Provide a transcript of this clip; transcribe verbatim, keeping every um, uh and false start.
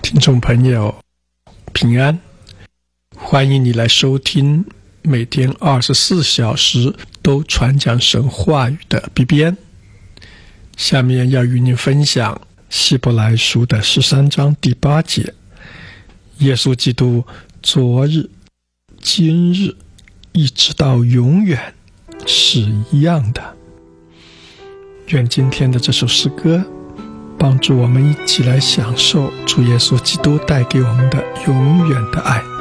听众朋友平安，欢迎你来收听每天二十四小时都传讲神话语的 B B N。 下面要与您分享希伯来书的十三章第八节，耶稣基督昨日今日一直到永远是一样的。愿今天的这首诗歌帮助我们一起来享受主耶稣基督带给我们的永远的爱。